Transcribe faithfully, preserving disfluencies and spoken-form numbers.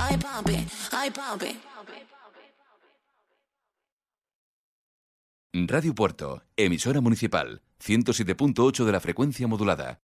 Ay, papi, ay, papi. Radio Puerto, emisora municipal, ciento siete punto ocho de la frecuencia modulada.